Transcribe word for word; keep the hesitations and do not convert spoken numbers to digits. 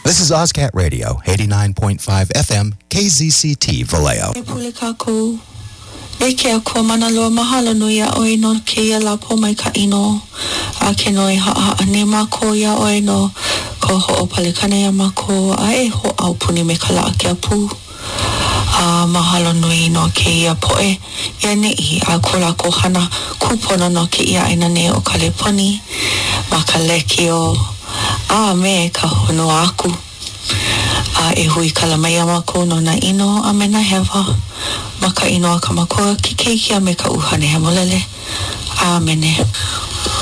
This is Ozcat Radio, eighty-nine point five F M, K Z C T, Vallejo. Eke ko mana loa mahalo no ia oi no ke ia la po mai ka ino a ke noi ha ha ne ma ko ia oi no ko ho o pale kana ia ma ko a e ho au puni me kala ke apu a mahalo no i no ke ia po e ia ne I a ko la ko hana kupona no ke ia ina ne o kale poni ma ka leki o a me ka hono aku a e hui kala mai ama ko no na ino a me na hewa maka ino a ka makoa ki keiki a me ka uhane he molele. Amene.